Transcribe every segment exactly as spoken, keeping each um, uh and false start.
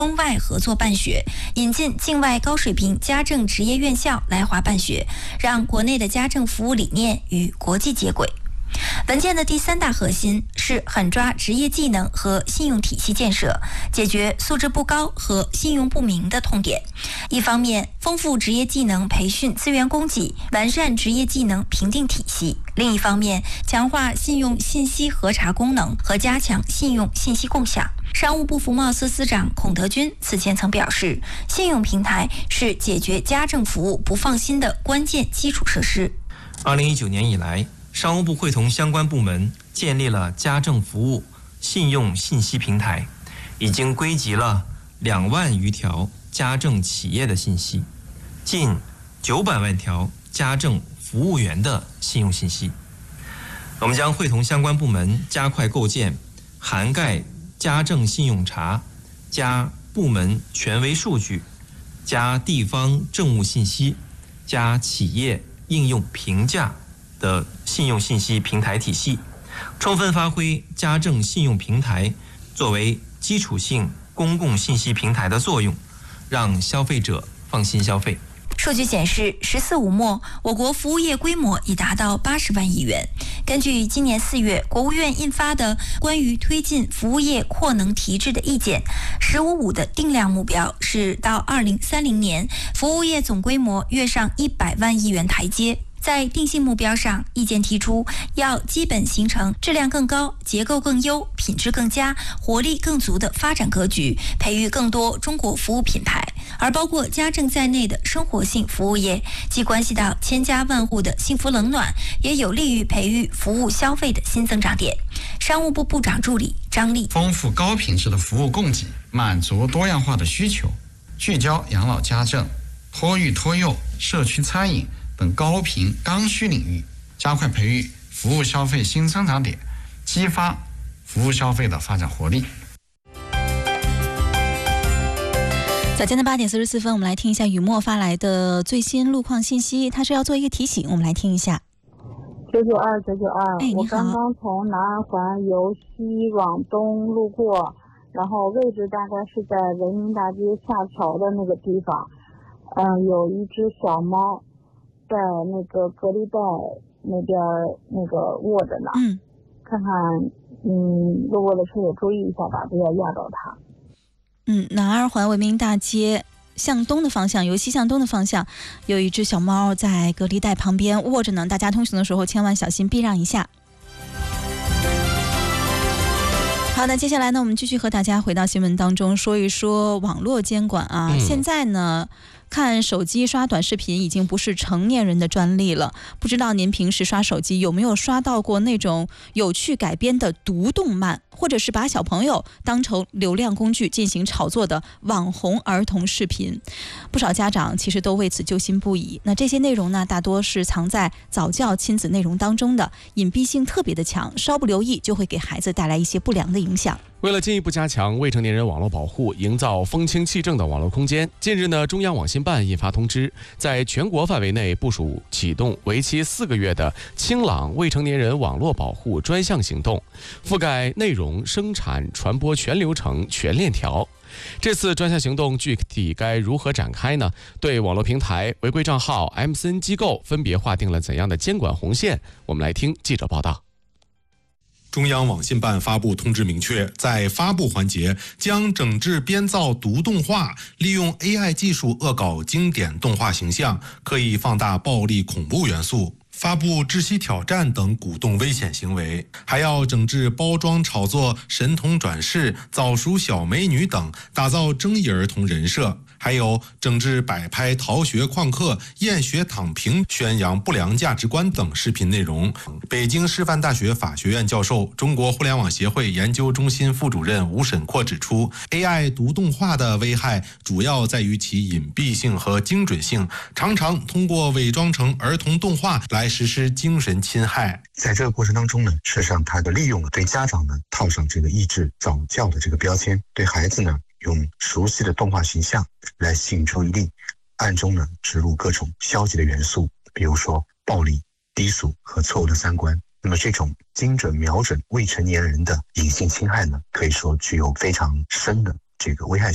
中外合作办学，引进境外高水平家政职业院校来华办学，让国内的家政服务理念与国际接轨。文件的第三大核心是狠抓职业技能和信用体系建设，解决素质不高和信用不明的痛点。一方面，丰富职业技能培训资源供给，完善职业技能评定体系；另一方面，强化信用信息核查功能和加强信用信息共享。商务部服贸司司长孔德军此前曾表示，信用平台是解决家政服务不放心的关键基础设施。 二零一九年以来，商务部会同相关部门建立了家政服务信用信息平台，已经归集了两万余条家政企业的信息，近九百万条家政服务员的信用信息。我们将会同相关部门加快构建涵盖家政信用查、加部门权威数据、加地方政务信息、加企业应用评价的信用信息平台体系，充分发挥家政信用平台作为基础性公共信息平台的作用，让消费者放心消费。 数据显示，十四五末，我国服务业规模已达到八十万亿元。根据今年四月国务院印发的关于推进服务业扩能提质的意见，十五五的定量目标是到二零三零年，服务业总规模跃上一百万亿元台阶。在定性目标上，意见提出要基本形成质量更高、结构更优、品质更佳、活力更足的发展格局，培育更多中国服务品牌。而包括家政在内的生活性服务业，既关系到千家万户的幸福冷暖，也有利于培育服务消费的新增长点。商务部部长助理张丽： 丰富高品质的服务供给，满足多样化的需求，聚焦养老家政、托育托幼、社区餐饮等高频刚需领域，加快培育服务消费新增长点，激发服务消费的发展活力。 早间的八点四十四分，我们来听一下雨墨发来的最新路况信息，他是要做一个提醒，我们来听一下。 九九二九九二， 哎， 我刚刚从南二环由西往东路过，然后位置大概是在人民大街下桥的那个地方，嗯，有一只小猫在那个隔离带那边那个卧着呢， 嗯， 看看，嗯，路过的车也注意一下吧，不要压到它。 嗯，南二环文明大街向东的方向，由西向东的方向，有一只小猫在隔离带旁边卧着呢，大家通行的时候千万小心避让一下。好的，接下来呢，我们继续和大家回到新闻当中，说一说网络监管啊。嗯、现在呢，看手机刷短视频已经不是成年人的专利了。不知道您平时刷手机有没有刷到过那种有趣改编的毒动漫，或者是把小朋友当成流量工具进行炒作的网红儿童视频？不少家长其实都为此揪心不已。那这些内容呢，大多是藏在早教亲子内容当中的，隐蔽性特别的强，稍不留意就会给孩子带来一些不良的影响。 为了进一步加强未成年人网络保护，营造风清气正的网络空间，近日呢，中央网信办印发通知，在全国范围内部署启动为期四个月的清朗未成年人网络保护专项行动，覆盖内容生产传播全流程全链条。这次专项行动具体该如何展开呢？对网络平台、违规账号、M C N 机构分别划定了怎样的监管红线？我们来听记者报道。 中央网信办发布通知明确，在发布环节将整治编造毒动画，利用 A I 技术恶搞经典动画形象，刻意放大暴力恐怖元素，发布窒息挑战等鼓动危险行为，还要整治包装炒作神童转世、早熟小美女等，打造争议儿童人设。还有整治摆拍逃学旷课、厌学躺平、宣扬不良价值观等视频内容。北京师范大学法学院教授、中国互联网协会研究中心副主任吴沈阔指出， A I 毒动画的危害主要在于其隐蔽性和精准性，常常通过伪装成儿童动画来实施精神侵害。 在这个过程当中呢，事实上它的利用了对家长呢套上这个抑制早教的这个标签，对孩子呢用熟悉的动画形象来吸引注意力，暗中呢植入各种消极的元素，比如说暴力、低俗和错误的三观。那么这种精准瞄准未成年人的隐性侵害呢，可以说具有非常深的这个危害性。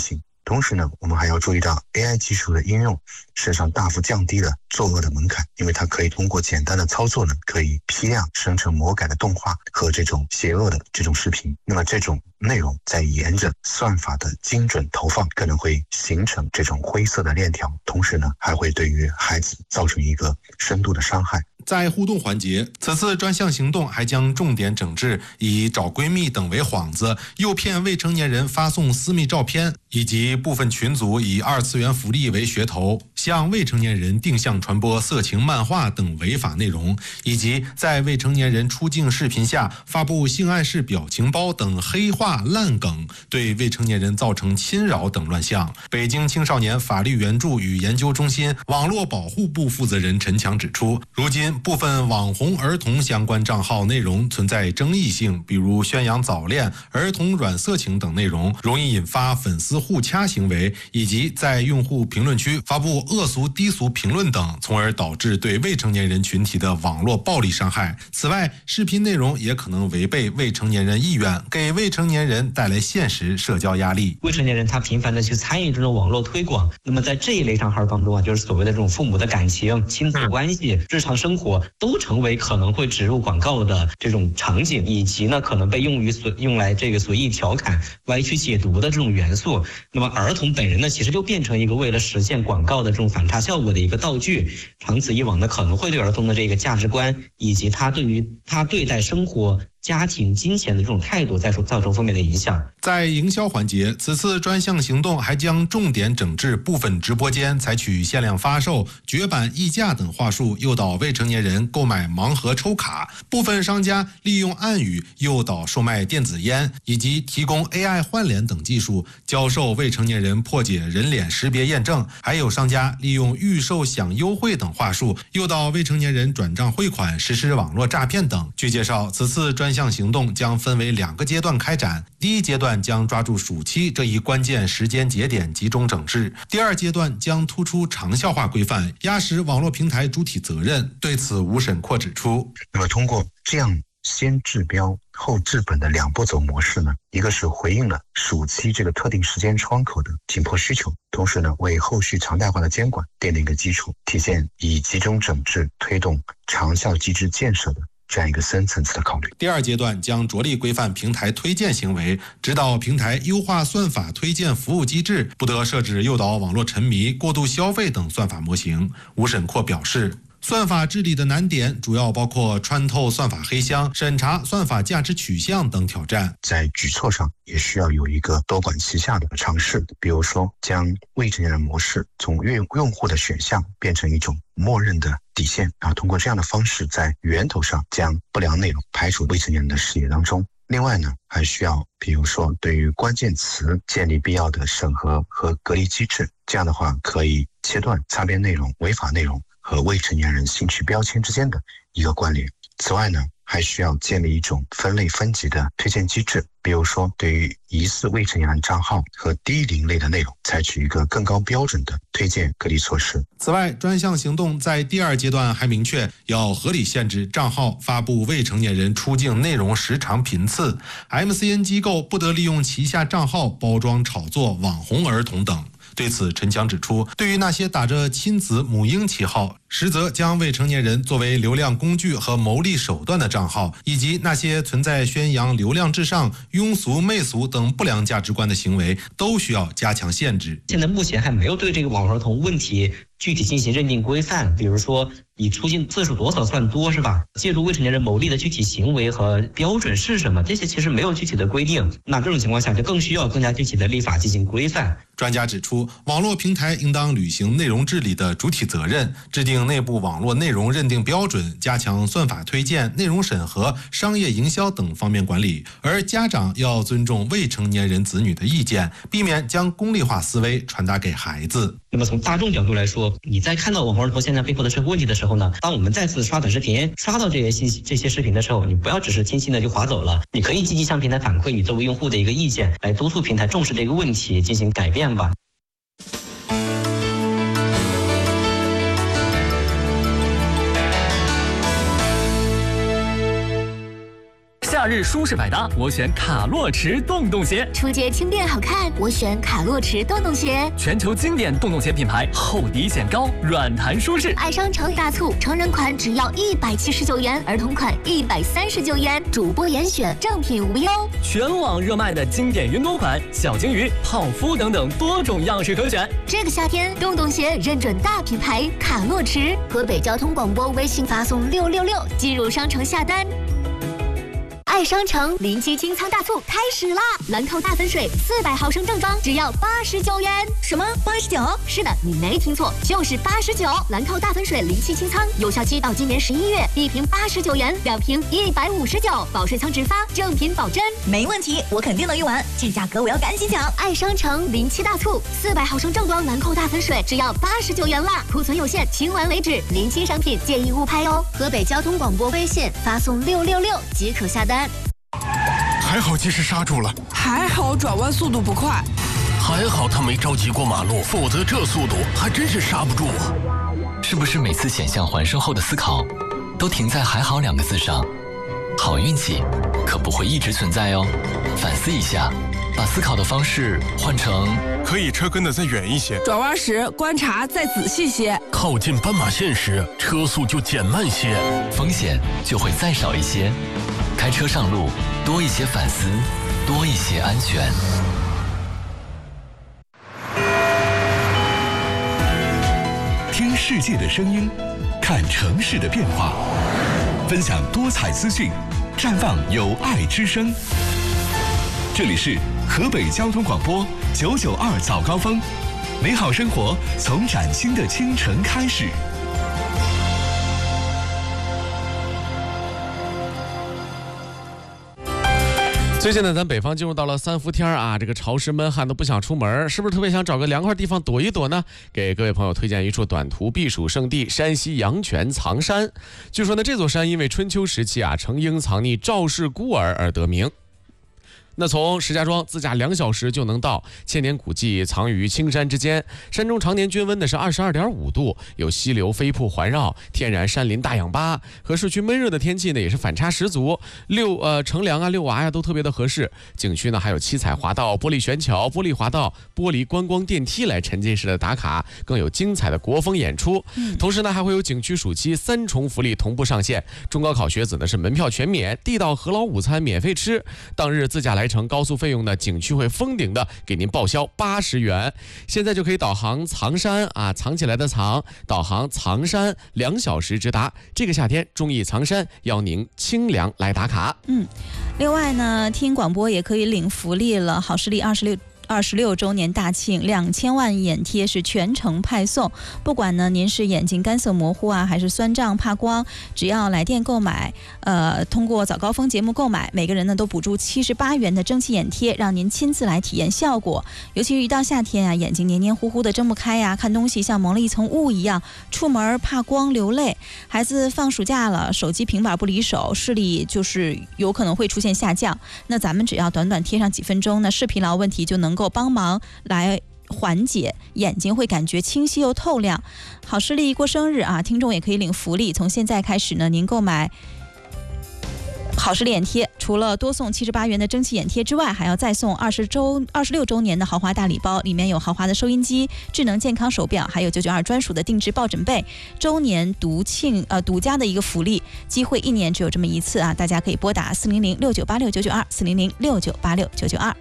同时呢，我们还要注意到 A I 技术的应用，实际上大幅降低了作恶的门槛，因为它可以通过简单的操作呢，可以批量生成魔改的动画和这种邪恶的这种视频。那么这种内容在沿着算法的精准投放，可能会形成这种灰色的链条，同时呢，还会对于孩子造成一个深度的伤害。 在互动环节，此次专项行动还将重点整治以找闺蜜等为幌子，诱骗未成年人发送私密照片，以及部分群组以二次元福利为噱头，向未成年人定向传播色情漫画等违法内容，以及在未成年人出镜视频下发布性暗示表情包等黑话烂梗，对未成年人造成侵扰等乱象。北京青少年法律援助与研究中心网络保护部负责人陈强指出，如今部分网红儿童相关账号内容存在争议性，比如宣扬早恋、儿童软色情等内容，容易引发粉丝互掐行为，以及在用户评论区发布恶俗低俗评论等，从而导致对未成年人群体的网络暴力伤害。此外，视频内容也可能违背未成年人意愿，给未成年人带来现实社交压力。 未成年人他频繁的去参与这种网络推广，那么在这一类账号当中啊，就是所谓的这种父母的感情、亲子关系、日常生活都成为可能会植入广告的这种场景，以及呢可能被用于所用来这个随意调侃、歪曲解读的这种元素。那么儿童本人呢，其实就变成一个为了实现广告的这种反差效果的一个道具，长此以往呢，可能会对儿童的这个价值观以及他对于他对待生活、家庭、金钱的这种态度再造成负面的影响。 在营销环节，此次专项行动还将重点整治部分直播间采取限量发售、绝版溢价等话术诱导未成年人购买盲盒抽卡，部分商家利用暗语诱导售卖电子烟，以及提供 A I 换脸等技术教授未成年人破解人脸识别验证，还有商家利用预售享优惠等话术诱导未成年人转账汇款，实施网络诈骗等。据介绍，此次专项行动将分为两个阶段开展，第一阶段将抓住暑期这一关键时间节点集中整治，第二阶段将突出长效化规范，压实网络平台主体责任。对此，吴审阔指出， 那么通过这样先治标后治本的两步走模式呢，一个是回应了暑期这个特定时间窗口的紧迫需求，同时呢为后续常态化的监管奠定一个基础，体现以集中整治推动长效机制建设的这样一个深层次的考虑。 第二阶段将着力规范平台推荐行为，指导平台优化算法推荐服务机制，不得设置诱导网络沉迷、过度消费等算法模型。吴审阔表示，算法治理的难点主要包括穿透算法黑箱、审查算法价值取向等挑战。 在举措上也需要有一个多管齐下的尝试，比如说将未成年人模式从用用户的选项变成一种默认的底线，然后通过这样的方式在源头上将不良内容排除未成年人的视野当中。另外呢，还需要比如说对于关键词建立必要的审核和隔离机制，这样的话可以切断擦边内容、违法内容和未成年人兴趣标签之间的一个关联。此外呢，还需要建立一种分类分级的推荐机制，比如说对于疑似未成年人账号和低龄类的内容，采取一个更高标准的推荐隔离措施。 此外，专项行动在第二阶段还明确要合理限制账号发布未成年人出镜内容时长频次， M C N 机构不得利用旗下账号包装炒作网红儿童等。对此，陈强指出，对于那些打着亲子母婴旗号，实则将未成年人作为流量工具和牟利手段的账号，以及那些存在宣扬流量至上、庸俗媚俗等不良价值观的行为，都需要加强限制。 现在目前还没有对这个网络儿童问题具体进行认定规范，比如说你出镜次数多少算多，是吧？借助未成年人牟利的具体行为和标准是什么？这些其实没有具体的规定。那这种情况下，就更需要更加具体的立法进行规范。 专家指出，网络平台应当履行内容治理的主体责任，制定内部网络内容认定标准，加强算法推荐、内容审核、商业营销等方面管理。而家长要尊重未成年人子女的意见，避免将功利化思维传达给孩子。 那么从大众角度来说，你在看到网红儿童现在背后的社会问题的时候呢，当我们再次刷短视频、刷到这些信息、这些视频的时候，你不要只是轻轻的就划走了，你可以积极向平台反馈你作为用户的一个意见，来督促平台重视这个问题，进行改变吧。 下夏日舒适百搭，我选卡洛驰洞洞鞋。 出街轻便好看，我选卡洛驰洞洞鞋。 全球经典洞洞鞋品牌，厚底显高，软弹舒适。 爱商城大促，成人款只要一百七十九元，儿童款一百三十九元，主播严选，正品无忧。 全网热卖的经典云朵款、小金鱼、泡芙等等多种样式可选。 这个夏天，洞洞鞋认准大品牌卡洛驰。河北交通广播微信发送六六六进入商城下单。爱商城临期清仓大促开始啦！兰蔻大粉水四百毫升正装只要八十九元。 什么八十九？ 是的，你没听错，就是八十九。兰蔻大粉水临期清仓，有效期到今年十一月，一瓶八十九元，两瓶一百五十九，保税仓直发，正品保真。 没问题，我肯定能用完，这价格我要赶紧抢！ 爱商城临期大促，四百毫升正装兰蔻大粉水只要八十九元啦，库存有限，清完为止。临期商品建议勿拍哦。河北交通广播微信发送六六六即可下单。 还好及时刹住了， 还好转弯速度不快， 还好他没着急过马路，否则这速度还真是刹不住啊！ 是不是每次险象环生后的思考，都停在“还好”两个字上？好运气可不会一直存在哦，反思一下，把思考的方式换成可以车跟得再远一些， 转弯时观察再仔细些， 靠近斑马线时车速就减慢些， 风险就会再少一些。开车上路，多一些反思，多一些安全。 听世界的声音，看城市的变化，分享多彩资讯，绽放有爱之声。这里是河北交通广播九九二早高峰，美好生活从崭新的清晨开始。 最近呢，咱北方进入到了三伏天啊，这个潮湿闷汗都不想出门，是不是特别想找个凉快地方躲一躲呢？给各位朋友推荐一处短途避暑胜地——山西阳泉藏山。据说呢，这座山因为春秋时期啊，成鹰藏匿赵氏孤儿而得名。那从石家庄自驾两小时就能到，千年古迹藏于青山之间，山中常年均温的是二十二点五度，有溪流飞瀑环绕，天然山林大氧吧，和市区闷热的天气呢也是反差十足。遛呃乘凉啊、遛娃呀都特别的合适。景区呢还有七彩滑道、玻璃悬桥、玻璃滑道、玻璃观光电梯来沉浸式的打卡，更有精彩的国风演出。嗯、同时呢还会有景区暑期三重福利同步上线，中高考学子呢是门票全免，地道和劳午餐免费吃，当日自驾来乘高速费用呢，景区会封顶的给您报销八十元。现在就可以导航藏山啊，藏起来的藏，导航藏山，两小时直达。这个夏天中意藏山，邀您清凉来打卡。 嗯，另外呢，听广播也可以领福利了，好视力二十六。二十六周年大庆，两千万眼贴是全程派送。不管呢您是眼睛干涩模糊啊，还是酸胀怕光，只要来电购买，呃，通过早高峰节目购买，每个人呢都补助七十八元的蒸汽眼贴，让您亲自来体验效果。尤其是一到夏天啊，眼睛黏黏糊糊的睁不开呀、啊，看东西像蒙了一层雾一样，出门怕光流泪。孩子放暑假了，手机平板不离手，视力就是有可能会出现下降。那咱们只要短短贴上几分钟呢，视疲劳问题就能够帮忙来缓解，眼睛会感觉清晰又透亮。好视力过生日啊，听众也可以领福利。从现在开始呢，您购买好视力眼贴，除了多送七十八元的蒸汽眼贴之外，还要再送二十周二十六周年的豪华大礼包，里面有豪华的收音机、智能健康手表，还有九九二专属的定制抱枕被。周年独庆呃独家的一个福利，机会一年只有这么一次啊！大家可以拨打四零零六九八六九九二四零零六九八六九九二。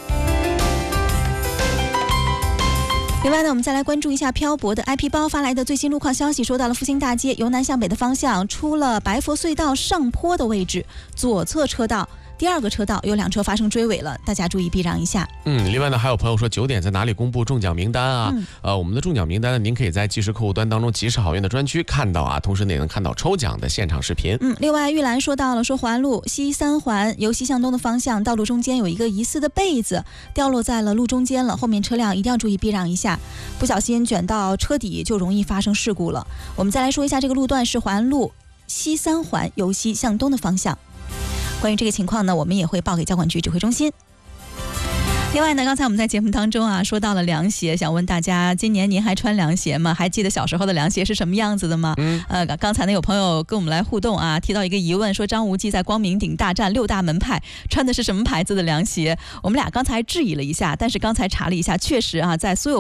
另外呢，我们再来关注一下漂泊的 I P 包发来的最新路况消息，说到了复兴大街由南向北的方向，出了白佛隧道上坡的位置，左侧车道第二个车道有两车发生追尾了，大家注意避让一下。 嗯，另外呢，还有朋友说九点在哪里公布中奖名单啊？ 嗯、 呃，我们的中奖名单呢，您可以在即时客户端当中即时好运的专区看到啊，同时呢也能看到抽奖的现场视频。 嗯，另外玉兰说到了，说环路西三环由西向东的方向，道路中间有一个疑似的被子掉落在了路中间了，后面车辆一定要注意避让一下，不小心卷到车底就容易发生事故了。我们再来说一下这个路段是环路西三环由西向东的方向。关于这个情况呢，我们也会报给交管局指挥中心。 另外呢，刚才我们在节目当中啊说到了凉鞋，想问大家，今年您还穿凉鞋吗？还记得小时候的凉鞋是什么样子的吗？嗯，呃，刚才呢有朋友跟我们来互动啊，提到一个疑问，说张无忌在光明顶大战六大门派穿的是什么牌子的凉鞋？我们俩刚才质疑了一下，但是刚才查了一下，确实啊，在所有